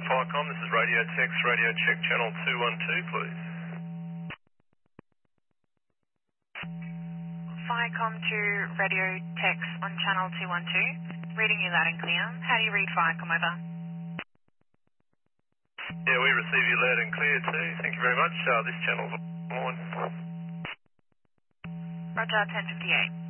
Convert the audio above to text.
Firecom, this is Radio Text, radio check, channel 212, please. Firecom to Radio Text on channel 212. Reading you loud and clear. How do you read Firecom, over? Yeah, we receive you loud and clear too. Thank you very much. This channel's on. Roger, 1058.